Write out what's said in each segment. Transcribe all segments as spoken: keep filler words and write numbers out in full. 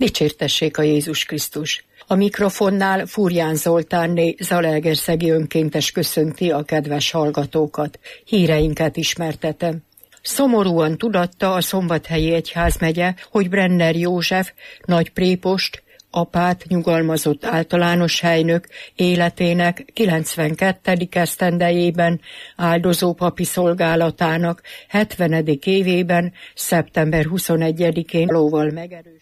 Dicsértessék a Jézus Krisztus! A mikrofonnál Furján Zoltánné zalaegerszegi önkéntes köszönti a kedves hallgatókat. Híreinket ismertetem. Szomorúan tudatta a Szombathelyi Egyházmegye, hogy Brenner József, nagy prépost, apát, nyugalmazott általános helynök életének kilencvenkettedik esztendejében, áldozó papi szolgálatának hetvenedik évében, szeptember huszonegyedikén lóval megerősít.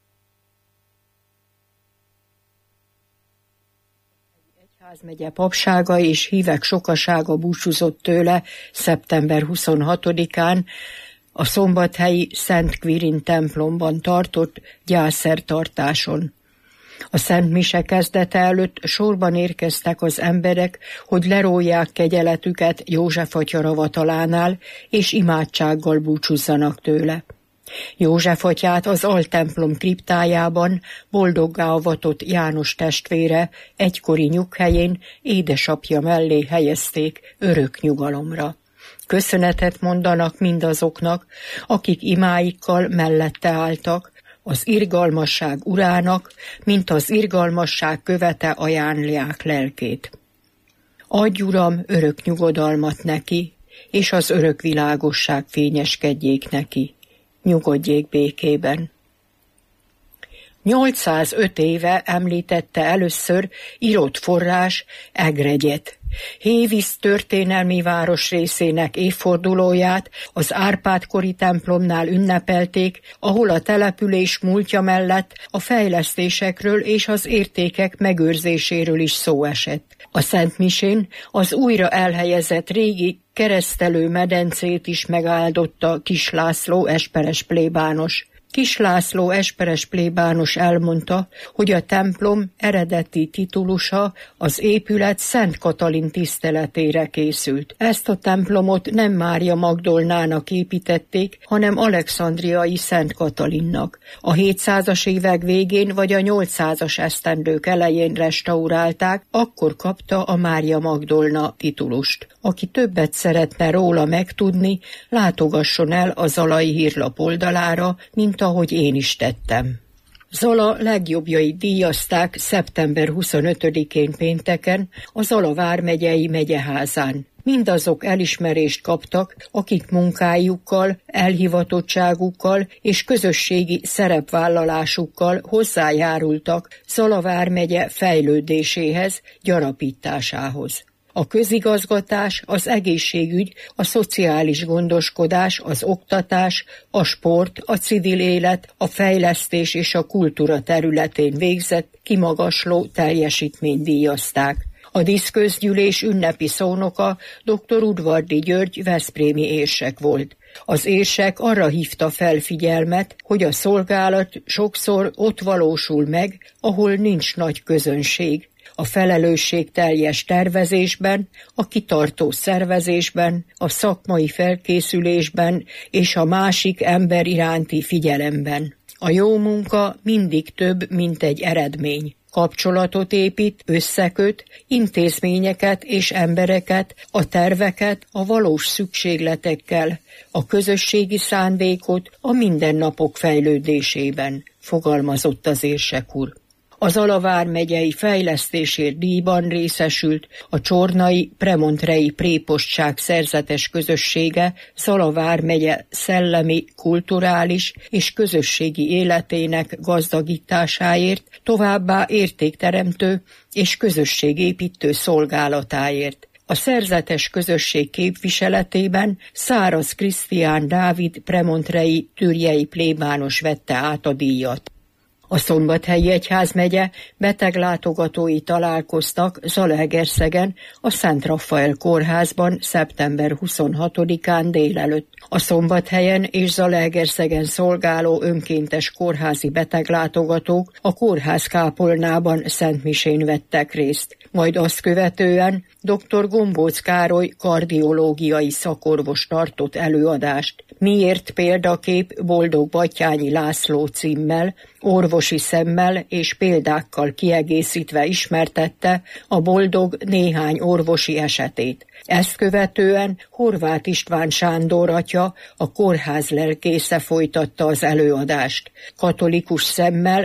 Egyházmegye papsága és hívek sokasága búcsúzott tőle szeptember huszonhatodikán, a szombathelyi Szent Quirin templomban tartott gyászszertartáson. A Szent Mise kezdete előtt sorban érkeztek az emberek, hogy lerólják kegyeletüket József atya ravatalánál, és imádsággal búcsúzzanak tőle. József atyát az altemplom kriptájában boldoggá avatott János testvére egykori nyughelyén édesapja mellé helyezték örök nyugalomra. Köszönetet mondanak mindazoknak, akik imáikkal mellette álltak, az irgalmasság urának, mint az irgalmasság követe ajánlják lelkét. Adj, Uram, örök nyugodalmat neki, és az örök világosság fényeskedjék neki. Nyugodjék békében. nyolcszázöt éve említette először írott forrás Egregyet. Hévíz történelmi városrészének évfordulóját az Árpád-kori templomnál ünnepelték, ahol a település múltja mellett a fejlesztésekről és az értékek megőrzéséről is szó esett. A Szent Misén az újra elhelyezett régi keresztelő medencét is megáldotta Kis László esperes plébános. Kis László esperes plébános elmondta, hogy a templom eredeti titulusa az épület Szent Katalin tiszteletére készült. Ezt a templomot nem Mária Magdolnának építették, hanem alexandriai Szent Katalinnak. A hétszázas évek végén vagy a nyolcszázas esztendők elején restaurálták, akkor kapta a Mária Magdolna titulust. Aki többet szeretne róla megtudni, látogasson el a Zalai Hírlap oldalára, mint ahogy én is tettem. Zala legjobbjait díjazták szeptember huszonötödikén pénteken a Zala vármegyei megyeházán. Mindazok elismerést kaptak, akik munkájukkal, elhivatottságukkal és közösségi szerepvállalásukkal hozzájárultak Zala vármegye fejlődéséhez, gyarapításához. A közigazgatás, az egészségügy, a szociális gondoskodás, az oktatás, a sport, a civil élet, a fejlesztés és a kultúra területén végzett kimagasló teljesítményt díjazták. A díszközgyűlés ünnepi szónoka dr. Udvardi György veszprémi érsek volt. Az érsek arra hívta fel figyelmet, hogy a szolgálat sokszor ott valósul meg, ahol nincs nagy közönség. A felelősségteljes tervezésben, a kitartó szervezésben, a szakmai felkészülésben és a másik ember iránti figyelemben. A jó munka mindig több, mint egy eredmény. Kapcsolatot épít, összeköt, intézményeket és embereket, a terveket a valós szükségletekkel, a közösségi szándékot a mindennapok fejlődésében, fogalmazott az érsek úr. A Zala vármegyei fejlesztésért díjban részesült a csornai premontrei prépostság szerzetes közössége Zala vármegye szellemi, kulturális és közösségi életének gazdagításáért, továbbá értékteremtő és közösségépítő szolgálatáért. A szerzetes közösség képviseletében Száraz Krisztián Dávid premontrei türjei plébános vette át a díjat. A Szombathelyi Egyházmegye beteglátogatói találkoztak Zalaegerszegen a Szent Raffael kórházban szeptember huszonhatodikán délelőtt. A Szombathelyen és Zalaegerszegen szolgáló önkéntes kórházi beteglátogatók a kórház kápolnában szentmisén vettek részt. Majd azt követően dr. Gombóc Károly kardiológiai szakorvos tartott előadást. Miért példakép Boldog Batthyányi László címmel, orvosi szemmel és példákkal kiegészítve ismertette a Boldog néhány orvosi esetét. Ezt követően Horváth István Sándor atya, a kórház lelkésze folytatta az előadást. Katolikus szemmel